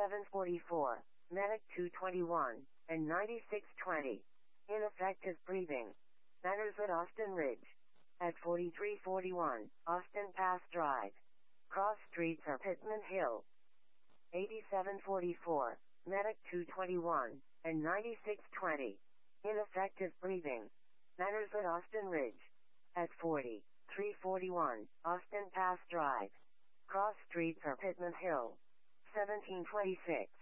8744, Medic 221, and 9620. Ineffective breathing. Manners at Austin Ridge. At 4341, Austin Pass Drive. Cross streets are Pittman Hill. 8744, Medic 221, and 9620. Ineffective breathing. Manners at Austin Ridge. At 4341, Austin Pass Drive. Cross streets are Pittman Hill. 1726.